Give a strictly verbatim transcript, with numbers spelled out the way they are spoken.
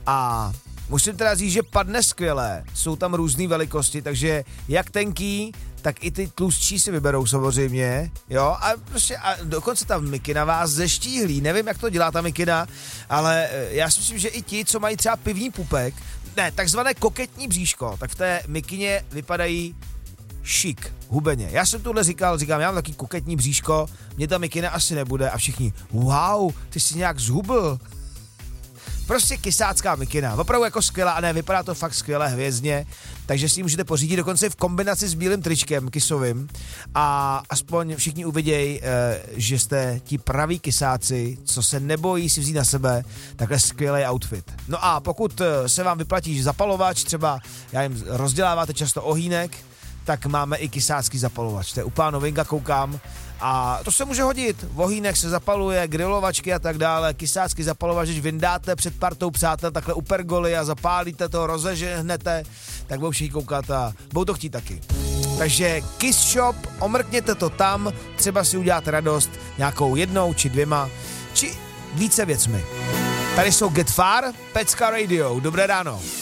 A musím teda říct, že padne skvěle. Jsou tam různé velikosti, takže jak tenký, tak i ty tlustší si vyberou samozřejmě, jo, a prostě a dokonce ta mikina vás zeštíhlí, nevím, jak to dělá ta mikina, ale já si myslím, že i ti, co mají třeba pivní pupek, ne, takzvané koketní bříško, tak v té mikině vypadají šik, hubeně. Já jsem tohle říkal, říkám, já mám taky koketní bříško, mě ta mikina asi nebude a všichni, wow, ty jsi nějak zhubl. Prostě kysácká mikina, opravdu jako skvělá a ne, vypadá to fakt skvěle hvězdně, takže si ji můžete pořídit dokonce v kombinaci s bílým tričkem kysovým a aspoň všichni uvidějí, že jste ti praví kysáci, co se nebojí si vzít na sebe takhle skvělý outfit. No a pokud se vám vyplatí zapalovač, třeba já jim rozděláváte často ohýnek, tak máme i kysácký zapalovač, to je úplná novinka, koukám. A to se může hodit, ohýnek se zapaluje, grilovačky a tak dále, kysácký zapalovač, když vyndáte před partou přátel takhle u pergoly a zapálíte to, rozežehnete, tak budou všichni koukat a budou to chtít taky. Takže Kiss Shop, omrkněte to tam, třeba si uděláte radost nějakou jednou či dvěma, či více věcmi. Tady jsou Get Far, Pecka Radio, dobré ráno.